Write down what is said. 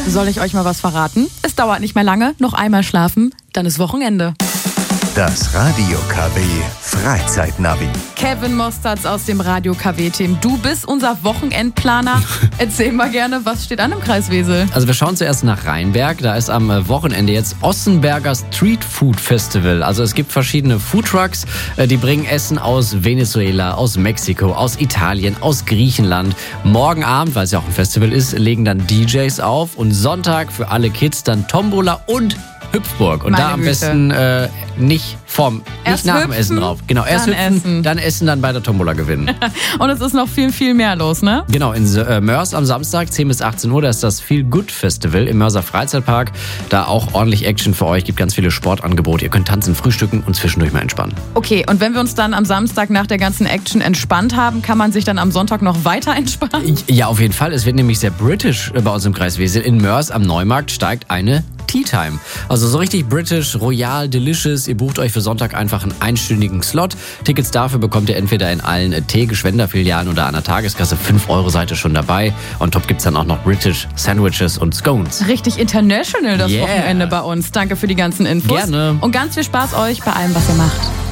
Soll ich euch mal was verraten? Es dauert nicht mehr lange, noch einmal schlafen, dann ist Wochenende. Das Radio KW Freizeitnavi. Kevin Mosterz aus dem Radio KW-Team. Du bist unser Wochenendplaner. Erzähl mal gerne, was steht an im Kreis Wesel? Also wir schauen zuerst nach Rheinberg. Da ist am Wochenende jetzt Ossenberger Street Food Festival. Also es gibt verschiedene Foodtrucks, die bringen Essen aus Venezuela, aus Mexiko, aus Italien, aus Griechenland. Morgen Abend, weil es ja auch ein Festival ist, legen dann DJs auf. Und Sonntag für alle Kids dann Tombola und Hüpfburg. Und Meine da am Güte. besten nicht Erst nach dem hüpfen, Essen drauf. Genau, erst dann hüpfen, essen. dann essen, dann bei der Tombola gewinnen. Und es ist noch viel, viel mehr los, ne? Genau, in Mörs am Samstag, 10 bis 18 Uhr, da ist das Feel Good Festival im Mörser Freizeitpark. Da auch ordentlich Action für euch, gibt ganz viele Sportangebote. Ihr könnt tanzen, frühstücken und zwischendurch mal entspannen. Okay, und wenn wir uns dann am Samstag nach der ganzen Action entspannt haben, kann man sich dann am Sonntag noch weiter entspannen? Ja, auf jeden Fall. Es wird nämlich sehr british bei uns im Kreis Wesel. In Mörs am Neumarkt steigt eine Tea Time. Also so richtig british, royal, delicious. Ihr bucht euch für Sonntag einfach einen einstündigen Slot. Tickets dafür bekommt ihr entweder in allen Tee-Geschwender-Filialen oder an der Tageskasse. 5 € seid ihr schon dabei. On top gibt's dann auch noch British Sandwiches und Scones. Richtig international das Yeah. Wochenende bei uns. Danke für die ganzen Infos. Gerne. Und ganz viel Spaß euch bei allem, was ihr macht.